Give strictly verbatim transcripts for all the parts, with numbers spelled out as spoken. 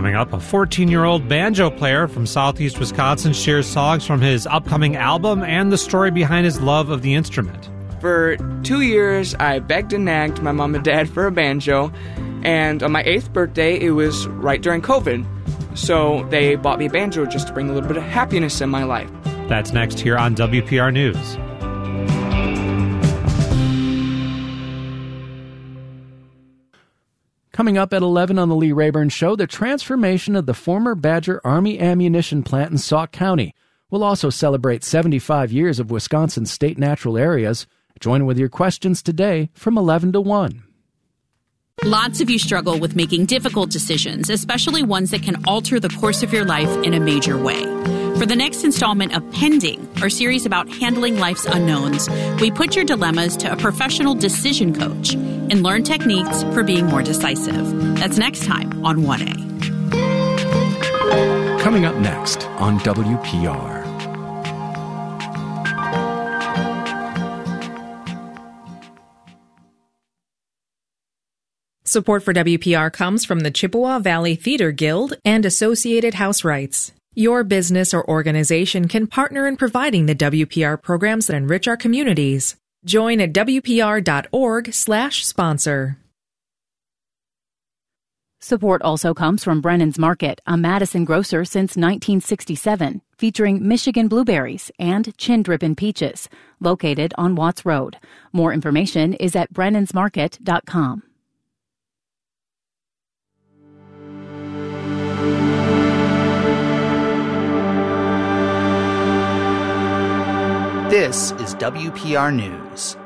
Coming up, a fourteen-year-old banjo player from southeast Wisconsin shares songs from his upcoming album and the story behind his love of the instrument. For two years, I begged and nagged my mom and dad for a banjo, and on my eighth birthday, it was right during COVID. So they bought me a banjo just to bring a little bit of happiness in my life. That's next here on W P R News. Coming up at eleven on the Lee Rayburn Show, the transformation of the former Badger Army ammunition plant in Sauk County. We'll also celebrate seventy-five years of Wisconsin's state natural areas. Join with your questions today from eleven to one. Lots of you struggle with making difficult decisions, especially ones that can alter the course of your life in a major way. For the next installment of Pending, our series about handling life's unknowns, we put your dilemmas to a professional decision coach and learn techniques for being more decisive. That's next time on one A. Coming up next on W P R. Support for W P R comes from the Chippewa Valley Theater Guild and Associated House Rights. Your business or organization can partner in providing the W P R programs that enrich our communities. Join at W P R dot org slash sponsor. Support also comes from Brennan's Market, a Madison grocer since nineteen sixty-seven, featuring Michigan blueberries and chin drippin' peaches, located on Watts Road. More information is at brennans market dot com. This is W P R News.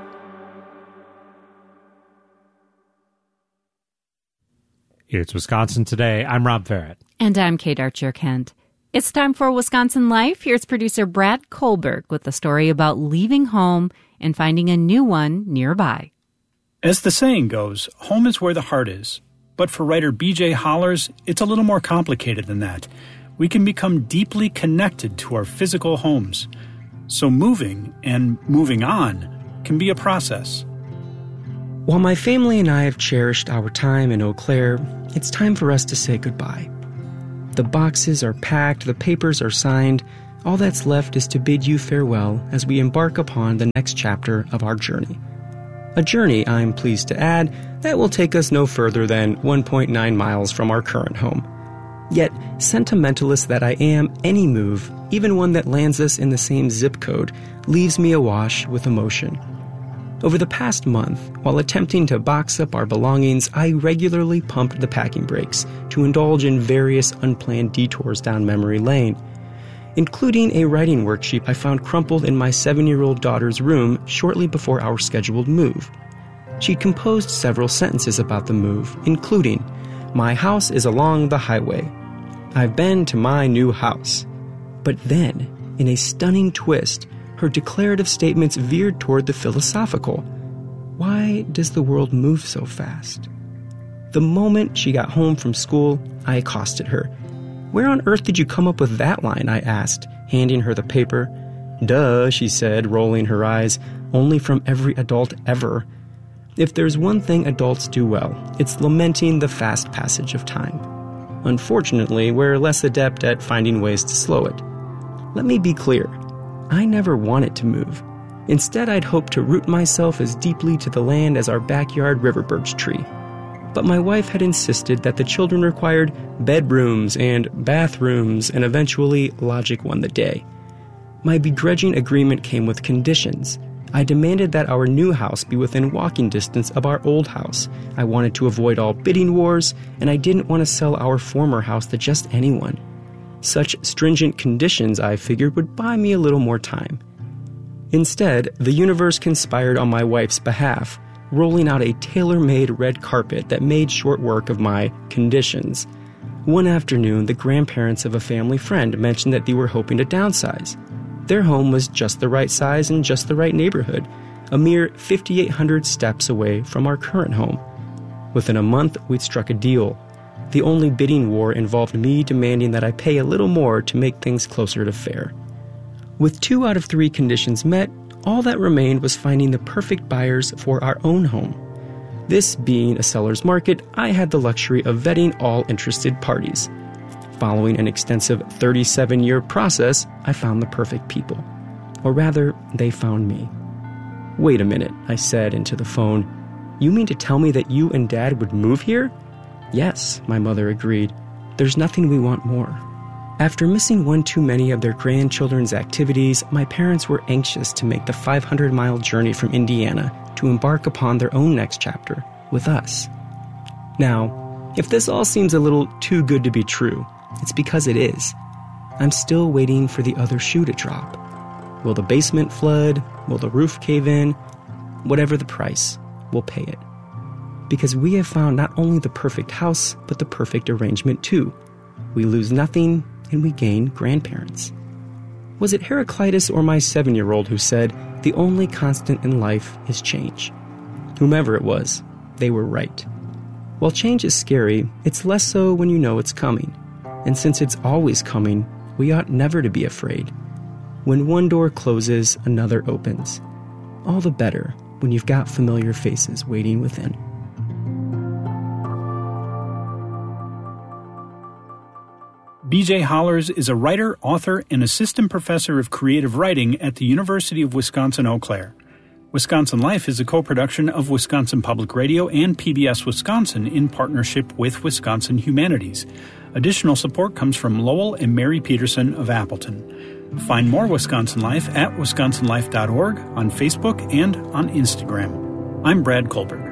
It's Wisconsin Today. I'm Rob Farrett. And I'm Kate Archer-Kent. It's time for Wisconsin Life. Here's producer Brad Kohlberg with a story about leaving home and finding a new one nearby. As the saying goes, home is where the heart is. But for writer B J Hollers, it's a little more complicated than that. We can become deeply connected to our physical homes. So moving and moving on can be a process. While my family and I have cherished our time in Eau Claire, it's time for us to say goodbye. The boxes are packed, the papers are signed. All that's left is to bid you farewell as we embark upon the next chapter of our journey. A journey, I'm pleased to add, that will take us no further than one point nine miles from our current home. Yet, sentimentalist that I am, any move, even one that lands us in the same zip code, leaves me awash with emotion. Over the past month, while attempting to box up our belongings, I regularly pumped the packing brakes to indulge in various unplanned detours down memory lane, including a writing worksheet I found crumpled in my seven-year-old daughter's room shortly before our scheduled move. She'd composed several sentences about the move, including, "My house is along the highway. I've been to my new house." But then, in a stunning twist, her declarative statements veered toward the philosophical. Why does the world move so fast? The moment she got home from school, I accosted her. "Where on earth did you come up with that line?" I asked, handing her the paper. "Duh," she said, rolling her eyes, "only from every adult ever." If there's one thing adults do well, it's lamenting the fast passage of time. Unfortunately, we're less adept at finding ways to slow it. Let me be clear. I never wanted to move. Instead, I'd hoped to root myself as deeply to the land as our backyard river birch tree. But my wife had insisted that the children required bedrooms and bathrooms, and eventually logic won the day. My begrudging agreement came with conditions. I demanded that our new house be within walking distance of our old house. I wanted to avoid all bidding wars, and I didn't want to sell our former house to just anyone. Such stringent conditions, I figured, would buy me a little more time. Instead, the universe conspired on my wife's behalf, rolling out a tailor-made red carpet that made short work of my conditions. One afternoon, the grandparents of a family friend mentioned that they were hoping to downsize. Their home was just the right size and just the right neighborhood, a mere fifty-eight hundred steps away from our current home. Within a month, we'd struck a deal. The only bidding war involved me demanding that I pay a little more to make things closer to fair. With two out of three conditions met, all that remained was finding the perfect buyers for our own home. This being a seller's market, I had the luxury of vetting all interested parties. Following an extensive thirty-seven-year process, I found the perfect people. Or rather, they found me. "Wait a minute," I said into the phone. "You mean to tell me that you and Dad would move here?" "Yes," my mother agreed. "There's nothing we want more." After missing one too many of their grandchildren's activities, my parents were anxious to make the five hundred mile journey from Indiana to embark upon their own next chapter with us. Now, if this all seems a little too good to be true, it's because it is. I'm still waiting for the other shoe to drop. Will the basement flood? Will the roof cave in? Whatever the price, we'll pay it. Because we have found not only the perfect house, but the perfect arrangement too. We lose nothing, and we gain grandparents. Was it Heraclitus or my seven-year-old who said, "The only constant in life is change"? Whomever it was, they were right. While change is scary, it's less so when you know it's coming. And since it's always coming, we ought never to be afraid. When one door closes, another opens. All the better when you've got familiar faces waiting within. B J Hollers is a writer, author, and assistant professor of creative writing at the University of Wisconsin-Eau Claire. Wisconsin Life is a co-production of Wisconsin Public Radio and P B S Wisconsin in partnership with Wisconsin Humanities. Additional support comes from Lowell and Mary Peterson of Appleton. Find more Wisconsin Life at wisconsin life dot org, on Facebook, and on Instagram. I'm Brad Kohlberg.